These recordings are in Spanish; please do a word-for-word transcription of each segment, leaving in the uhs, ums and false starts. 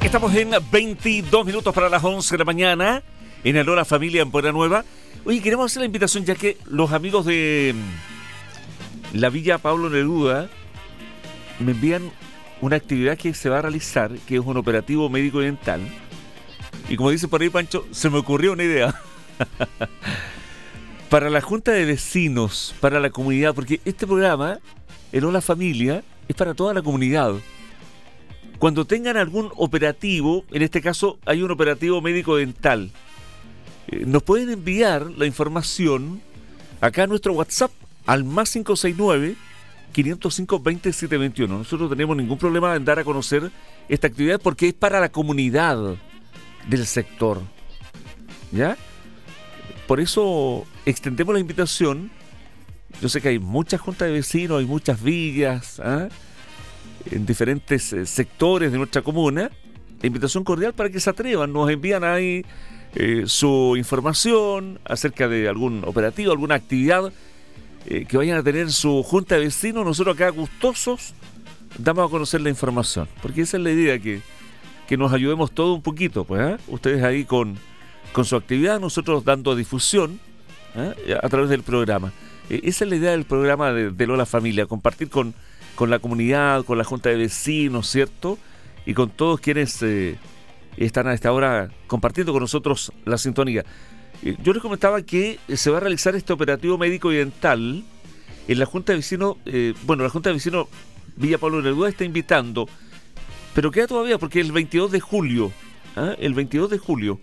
Estamos en veintidós minutos para las once de la mañana en el Hola Familia en Puebla Nueva. Oye, queremos hacer la invitación ya que los amigos de la Villa Pablo Neruda me envían una actividad que se va a realizar, que es un operativo médico y dental. Y como dice por ahí Pancho, se me ocurrió una idea. Para la Junta de Vecinos, para la comunidad, porque este programa, el Hola Familia, es para toda la comunidad. Cuando tengan algún operativo, en este caso hay un operativo médico-dental, eh, nos pueden enviar la información acá a nuestro WhatsApp al más cinco seis nueve, quinientos cinco, veintisiete veintiuno. Nosotros no tenemos ningún problema en dar a conocer esta actividad porque es para la comunidad del sector. ¿Ya? Por eso extendemos la invitación. Yo sé que hay muchas juntas de vecinos, hay muchas villas, ¿ah? en diferentes eh, sectores de nuestra comuna. La invitación cordial para que se atrevan, nos envían ahí eh, su información acerca de algún operativo, alguna actividad eh, que vayan a tener en su junta de vecinos. Nosotros acá gustosos damos a conocer la información, porque esa es la idea, que, que nos ayudemos todos un poquito, pues, ¿eh? Ustedes ahí con, con su actividad, nosotros dando difusión, ¿eh? a través del programa. Eh, esa es la idea del programa de, de Lola Familia, compartir con con la comunidad, con la junta de vecinos, ¿cierto? Y con todos quienes eh, están a esta hora compartiendo con nosotros la sintonía. Eh, yo les comentaba que se va a realizar este operativo médico y dental en la junta de vecinos. Eh, bueno, la junta de vecinos Villa Pablo Neruda está invitando, pero queda todavía porque el veintidós de julio, ¿eh? el veintidós de julio,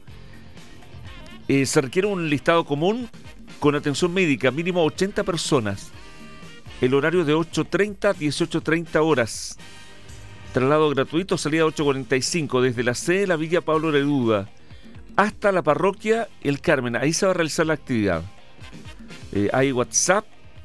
eh, se requiere un listado común con atención médica, mínimo ochenta personas. El horario de ocho treinta a dieciocho treinta horas. Traslado gratuito, salida ocho cuarenta y cinco, desde la sede de la Villa Pablo Neruda hasta la parroquia El Carmen. Ahí se va a realizar la actividad. Eh, hay WhatsApp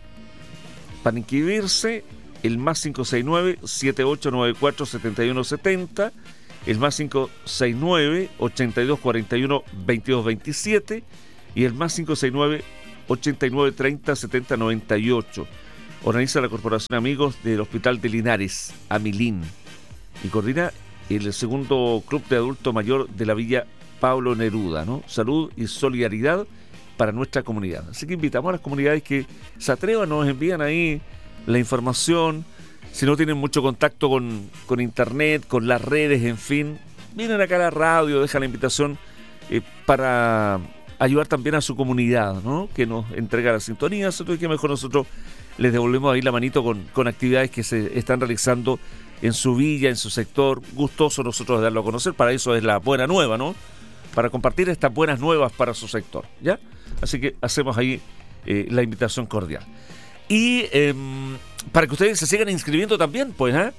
para inscribirse, el más cinco seis nueve, siete ocho nueve cuatro, siete uno siete cero, el más cinco seis nueve, ochenta y dos cuarenta y uno, veintidós veintisiete y el más cinco seis nueve, ochenta y nueve treinta, setenta noventa y ocho. Organiza la Corporación Amigos del Hospital de Linares, Amilín, y coordina el segundo Club de Adulto Mayor de la Villa Pablo Neruda, ¿no? Salud y solidaridad para nuestra comunidad. Así que invitamos a las comunidades que se atrevan, nos envían ahí la información. Si no tienen mucho contacto con, con internet, con las redes, en fin, vienen acá a la radio, dejan la invitación eh, para ayudar también a su comunidad, ¿no? Que nos entrega la sintonía. Nosotros, que mejor nosotros les devolvemos ahí la manito con, con actividades que se están realizando en su villa, en su sector. Gustoso nosotros de darlo a conocer. Para eso es la buena nueva, ¿no? Para compartir estas buenas nuevas para su sector, ¿ya? Así que hacemos ahí eh, la invitación cordial. Y eh, para que ustedes se sigan inscribiendo también, pues, ¿eh?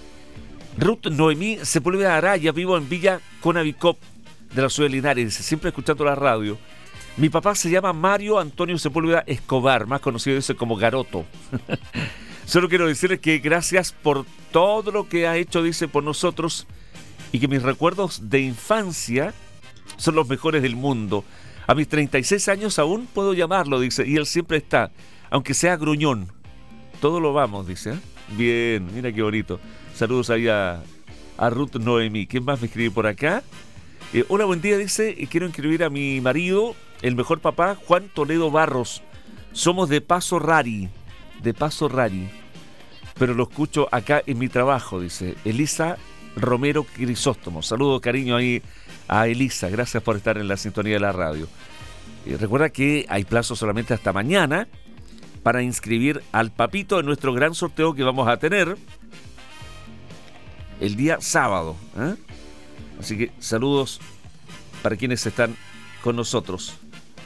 Ruth Noemí Sepúlveda Araya, vivo en Villa Conavicop de la ciudad de Linares, siempre escuchando la radio. Mi papá se llama Mario Antonio Sepúlveda Escobar, más conocido dice como Garoto. Solo quiero decirles que gracias por todo lo que ha hecho, dice, por nosotros, y que mis recuerdos de infancia son los mejores del mundo. A mis treinta y seis años aún puedo llamarlo, dice, y él siempre está, aunque sea gruñón. Todo lo vamos, dice. ¿eh? Bien, mira qué bonito. Saludos ahí a, a Ruth Noemí. ¿Quién más me escribe por acá? Eh, hola, buen día, dice, y quiero inscribir a mi marido, el mejor papá, Juan Toledo Barros. Somos de Paso Rari, de Paso Rari, pero lo escucho acá en mi trabajo, dice Elisa Romero Crisóstomo. Saludo, cariño ahí a Elisa, gracias por estar en la sintonía de la radio. Eh, recuerda que hay plazo solamente hasta mañana para inscribir al papito en nuestro gran sorteo que vamos a tener el día sábado, ¿eh? Así que saludos para quienes están con nosotros.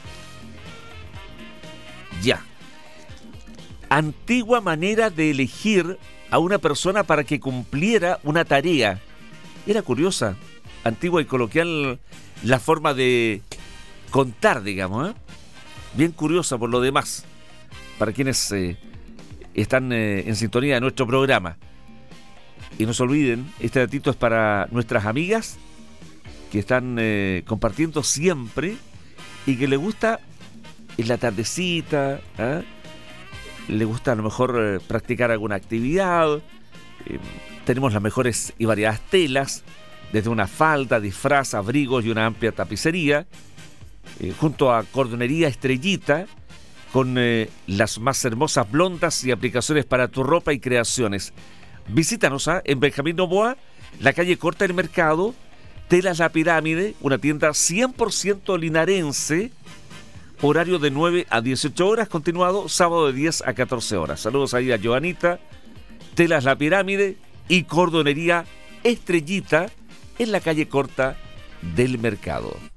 Ya. Antigua manera de elegir a una persona para que cumpliera una tarea. Era curiosa, antigua y coloquial la forma de contar, digamos, ¿eh? Bien curiosa por lo demás, para quienes eh, están eh, en sintonía de nuestro programa. Y no se olviden, este datito es para nuestras amigas que están eh, compartiendo siempre y que les gusta en la tardecita, ¿eh? Le gusta a lo mejor eh, practicar alguna actividad. Eh, tenemos las mejores y variadas telas desde una falda, disfraz, abrigos y una amplia tapicería, eh, junto a Cordonería Estrellita, con eh, las más hermosas blondas y aplicaciones para tu ropa y creaciones. Visítanos ¿ah? en Benjamín Noboa, la calle Corta del Mercado, Telas La Pirámide, una tienda cien por ciento linarense, horario de nueve a dieciocho horas, continuado sábado de diez a catorce horas. Saludos ahí a Joanita, Telas La Pirámide y Cordonería Estrellita en la calle Corta del Mercado.